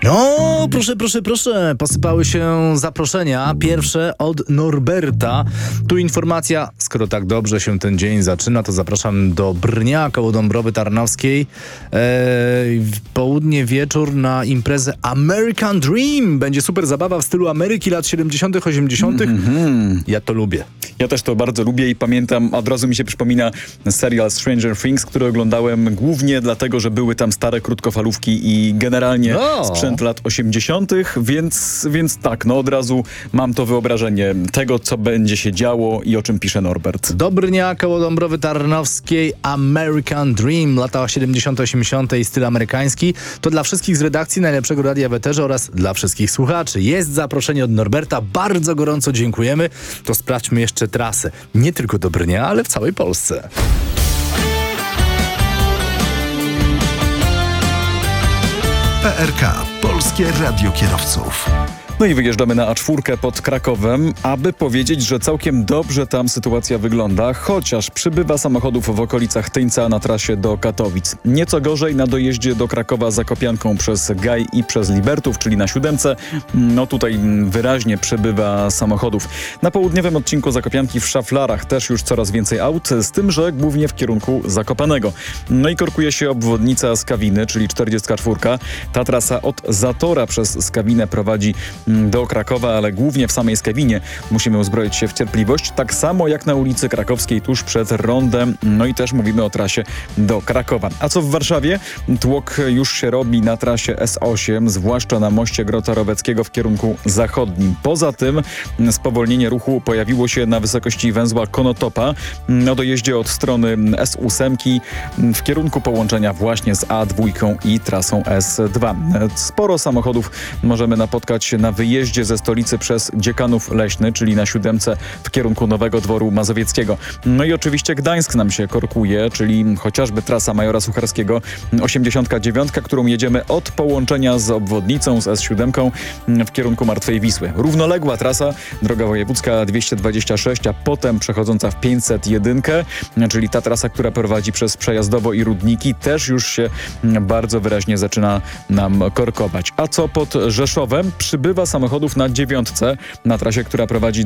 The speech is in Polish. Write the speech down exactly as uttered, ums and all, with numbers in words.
No, proszę, proszę, proszę. Posypały się zaproszenia. Pierwsze od Norberta. Tu informacja, skoro tak dobrze się ten dzień zaczyna, to zapraszam do Brnia koło Dąbrowy Tarnowskiej. Eee, w południe, wieczór na imprezę American Dream. Będzie super zabawa w stylu Ameryki lat siedemdziesiątych, osiemdziesiątych. Mm-hmm. Ja to lubię. Ja też to bardzo lubię i pamiętam, od razu mi się przypomina serial Stranger Things, który oglądałem głównie dlatego, że były tam stare krótkofalówki i generalnie no. sprzęt lat osiemdziesiątych, więc, więc tak, no od razu mam to wyobrażenie tego, co będzie się działo i o czym pisze Norbert. Do Brnia koło Dąbrowy Tarnowskiej American Dream, lata siedemdziesiąte, osiemdziesiąte i styl amerykański. To dla wszystkich z redakcji Najlepszego Radia w Eterze oraz dla wszystkich słuchaczy. Jest zaproszenie od Norberta, bardzo gorąco dziękujemy. To sprawdźmy jeszcze trasę. Nie tylko do Brnia, ale w całej Polsce. P R K. Polskie Radio Kierowców. No i wyjeżdżamy na A cztery pod Krakowem, aby powiedzieć, że całkiem dobrze tam sytuacja wygląda, chociaż przybywa samochodów w okolicach Tyńca na trasie do Katowic. Nieco gorzej na dojeździe do Krakowa Zakopianką przez Gaj i przez Libertów, czyli na siódemce. No tutaj wyraźnie przybywa samochodów. Na południowym odcinku Zakopianki w Szaflarach też już coraz więcej aut, z tym, że głównie w kierunku Zakopanego. No i korkuje się obwodnica Skawiny, czyli czterdziestka czwórka. Ta trasa od Zatora przez Skawinę prowadzi do Krakowa, ale głównie w samej Skawinie musimy uzbroić się w cierpliwość, tak samo jak na ulicy Krakowskiej tuż przed rondem, no i też mówimy o trasie do Krakowa. A co w Warszawie? Tłok już się robi na trasie S osiem, zwłaszcza na moście Grota Roweckiego w kierunku zachodnim. Poza tym spowolnienie ruchu pojawiło się na wysokości węzła Konotopa, na dojeździe od strony S osiem w kierunku połączenia właśnie z A dwa i trasą S dwa. Sporo samochodów możemy napotkać na wyjeździe ze stolicy przez Dziekanów Leśny, czyli na siódemce w kierunku Nowego Dworu Mazowieckiego. No i oczywiście Gdańsk nam się korkuje, czyli chociażby trasa Majora Sucharskiego osiemdziesiątka dziewiątka, którą jedziemy od połączenia z obwodnicą z S siedem w kierunku Martwej Wisły. Równoległa trasa, droga wojewódzka dwieście dwadzieścia sześć, a potem przechodząca w pięćset jeden, czyli ta trasa, która prowadzi przez Przejazdowo i Rudniki, też już się bardzo wyraźnie zaczyna nam korkować. A co pod Rzeszowem? Przybywa samochodów na dziewiątce, na trasie, która prowadzi